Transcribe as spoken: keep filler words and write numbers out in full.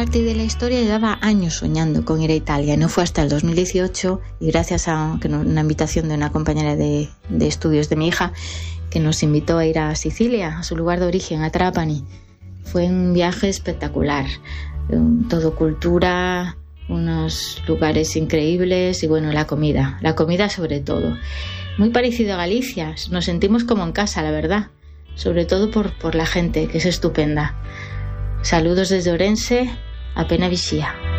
arte y de la historia llevaba años soñando con ir a Italia. No fue hasta el dos mil dieciocho, y gracias a una invitación de una compañera de, de estudios de mi hija, que nos invitó a ir a Sicilia, a su lugar de origen, a Trapani. Fue un viaje espectacular. Todo cultura, unos lugares increíbles y bueno, la comida. La comida sobre todo. Muy parecido a Galicia. Nos sentimos como en casa, la verdad. Sobre todo por, por la gente, que es estupenda. Saludos desde Orense, a Pena Vixía.